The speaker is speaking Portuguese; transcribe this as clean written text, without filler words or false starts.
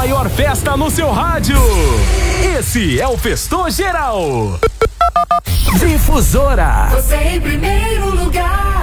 maior festa no seu rádio. Esse é o Festou Geral. Difusora. Você em primeiro lugar.